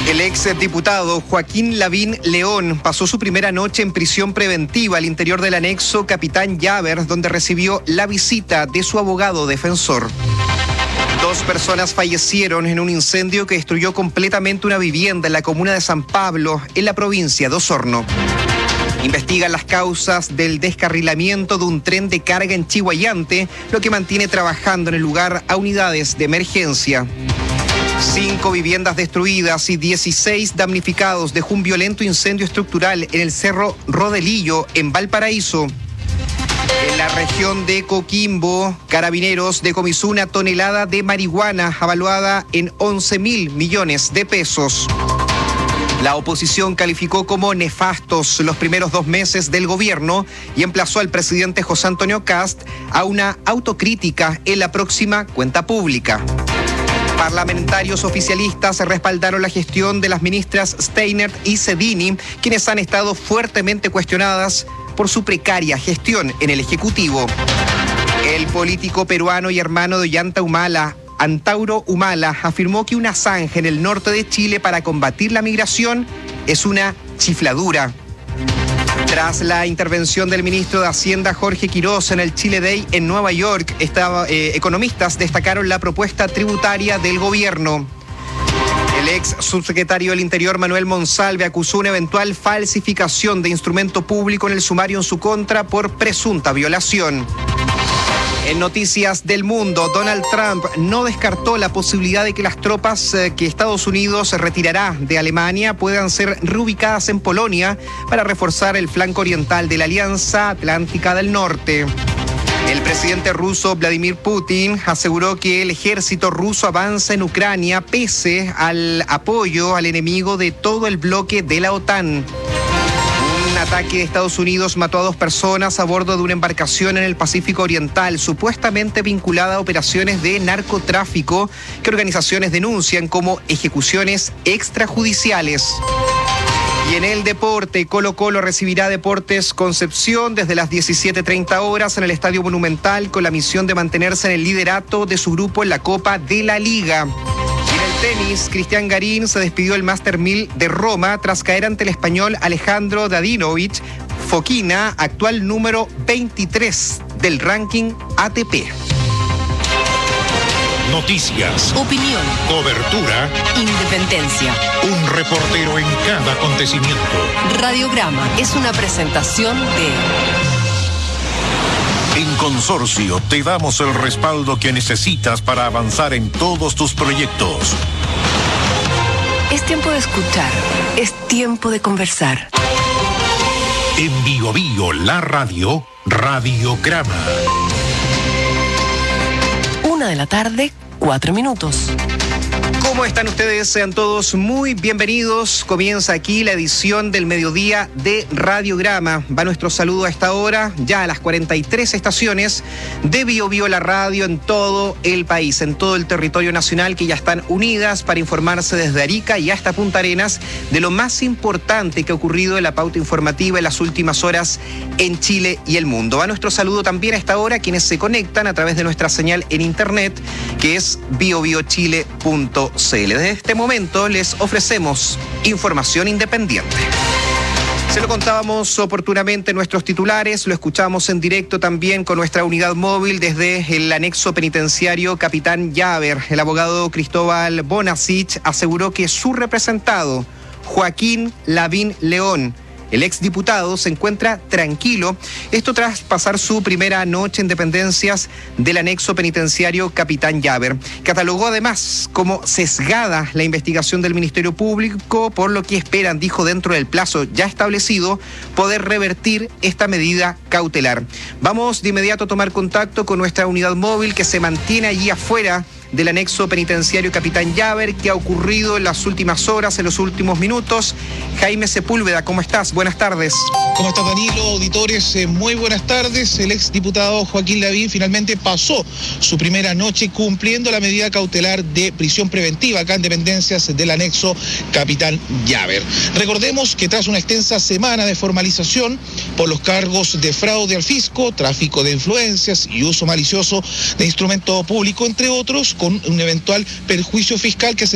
El exdiputado Joaquín Lavín León pasó su primera noche en prisión preventiva al interior del anexo Capitán Llaver, donde recibió la visita de su abogado defensor. 2 personas fallecieron en un incendio que destruyó completamente una vivienda en la comuna de San Pablo, en la provincia de Osorno. Investigan las causas del descarrilamiento de un tren de carga en Chihuayante, lo que mantiene trabajando en el lugar a unidades de emergencia. 5 viviendas destruidas y 16 damnificados dejó un violento incendio estructural en el Cerro Rodelillo, en Valparaíso. En la región de Coquimbo, Carabineros decomisó una tonelada de marihuana avaluada en 11.000 millones de pesos. La oposición calificó como nefastos los primeros 2 meses del gobierno y emplazó al presidente José Antonio Kast a una autocrítica en la próxima cuenta pública. Parlamentarios oficialistas respaldaron la gestión de las ministras Steinert y Cedini, quienes han estado fuertemente cuestionadas por su precaria gestión en el Ejecutivo. El político peruano y hermano de Ollanta Humala, Antauro Humala, afirmó que una zanja en el norte de Chile para combatir la migración es una chifladura. Tras la intervención del ministro de Hacienda Jorge Quiroz en el Chile Day en Nueva York, economistas destacaron la propuesta tributaria del gobierno. El ex subsecretario del Interior Manuel Monsalve acusó una eventual falsificación de instrumento público en el sumario en su contra por presunta violación. En noticias del mundo, Donald Trump no descartó la posibilidad de que las tropas que Estados Unidos retirará de Alemania puedan ser reubicadas en Polonia para reforzar el flanco oriental de la Alianza Atlántica del Norte. El presidente ruso Vladimir Putin aseguró que el ejército ruso avanza en Ucrania pese al apoyo al enemigo de todo el bloque de la OTAN. Un ataque de Estados Unidos mató a 2 personas a bordo de una embarcación en el Pacífico Oriental, supuestamente vinculada a operaciones de narcotráfico que organizaciones denuncian como ejecuciones extrajudiciales. Y en el deporte, Colo-Colo recibirá Deportes Concepción desde las 17:30 horas en el Estadio Monumental con la misión de mantenerse en el liderato de su grupo en la Copa de la Liga. Tenis, Cristian Garín se despidió del Master 1000 de Roma tras caer ante el español Alejandro Dadinovic Fokina, actual número 23 del ranking ATP. Noticias, opinión, cobertura, independencia. Un reportero en cada acontecimiento. Radiograma es una presentación de... En Consorcio te damos el respaldo que necesitas para avanzar en todos tus proyectos. Es tiempo de escuchar, es tiempo de conversar. En Bio Bio, la radio, Radiograma. 1:04 p.m. ¿Cómo están ustedes? Sean todos muy bienvenidos. Comienza aquí la edición del mediodía de Radiograma. Va nuestro saludo a esta hora, ya a las 43 estaciones de Bio Bio la radio en todo el país, en todo el territorio nacional, que ya están unidas para informarse desde Arica y hasta Punta Arenas de lo más importante que ha ocurrido en la pauta informativa en las últimas horas en Chile y el mundo. Va nuestro saludo también a esta hora a quienes se conectan a través de nuestra señal en internet, que es biobiochile.cl. Desde este momento les ofrecemos información independiente. Se lo contábamos oportunamente en nuestros titulares, lo escuchamos en directo también con nuestra unidad móvil desde el anexo penitenciario Capitán Llaver. El abogado Cristóbal Bonasich aseguró que su representado, Joaquín Lavín León, el exdiputado, se encuentra tranquilo, esto tras pasar su primera noche en dependencias del anexo penitenciario Capitán Llaver. Catalogó además como sesgada la investigación del Ministerio Público, por lo que esperan, dijo, dentro del plazo ya establecido, poder revertir esta medida cautelar. Vamos de inmediato a tomar contacto con nuestra unidad móvil que se mantiene allí afuera del anexo penitenciario Capitán Llaver. ¿Qué ha ocurrido en las últimas horas, en los últimos minutos? Jaime Sepúlveda, ¿cómo estás? Buenas tardes. ¿Cómo estás, Danilo? Auditores, muy buenas tardes. El exdiputado Joaquín Lavín finalmente pasó su primera noche cumpliendo la medida cautelar de prisión preventiva acá en dependencias del anexo Capitán Llaver. Recordemos que tras una extensa semana de formalización por los cargos de fraude al fisco, tráfico de influencias y uso malicioso de instrumento público, entre otros, con un eventual perjuicio fiscal que se